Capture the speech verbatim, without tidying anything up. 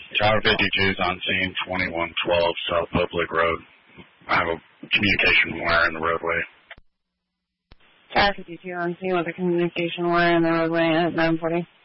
Tower fifty-two is on scene, twenty-one twelve South Public Road. I have a communication wire in the roadway. Tower fifty-two on scene with a communication wire in the roadway at nine forty.